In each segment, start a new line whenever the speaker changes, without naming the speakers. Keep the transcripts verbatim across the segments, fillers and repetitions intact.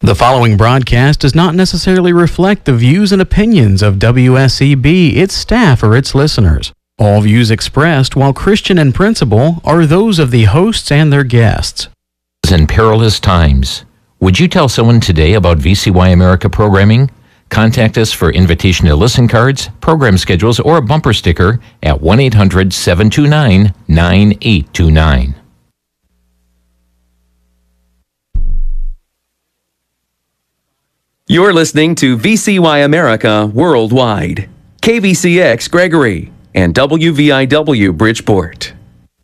The following broadcast does not necessarily reflect the views and opinions of W S E B, its staff, or its listeners. All views expressed, while Christian in principle, are those of the hosts and their guests.
In perilous times, would you tell someone today about V C Y America programming? Contact us for invitation to listen cards, program schedules, or a bumper sticker at one eight hundred, seven two nine, nine eight two nine.
You're listening to V C Y America Worldwide, K V C X Gregory, and W V I W Bridgeport.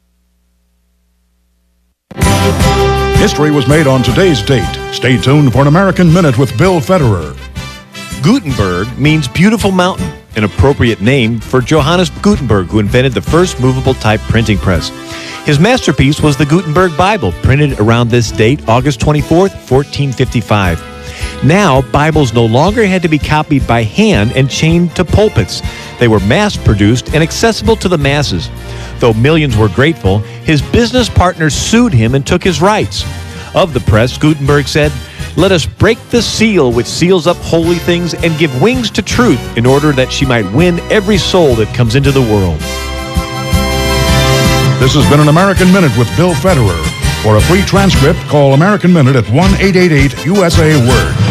History was made on today's date. Stay tuned for an American Minute with Bill Federer.
Gutenberg means beautiful mountain, an appropriate name for Johannes Gutenberg, who invented the first movable type printing press. His masterpiece was the Gutenberg Bible, printed around this date, August twenty-fourth, fourteen fifty-five. Now, Bibles no longer had to be copied by hand and chained to pulpits. They were mass-produced and accessible to the masses. Though millions were grateful, his business partners sued him and took his rights. Of the press, Gutenberg said, "Let us break the seal which seals up holy things and give wings to truth in order that she might win every soul that comes into the world."
This has been an American Minute with Bill Federer. For a free transcript, call American Minute at one eight eight eight U S A Word.